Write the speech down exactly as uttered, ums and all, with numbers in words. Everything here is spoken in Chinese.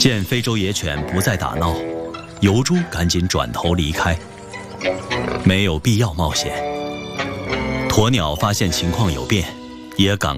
见非洲野犬不再打闹，疣猪赶紧转头离开，没有必要冒险。鸵鸟发现情况有变，也赶